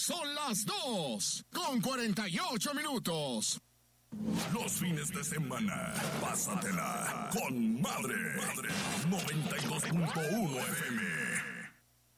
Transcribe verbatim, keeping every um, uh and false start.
Son las dos con cuarenta y ocho minutos. Los fines de semana, pásatela con madre. Madre noventa y dos punto uno F M.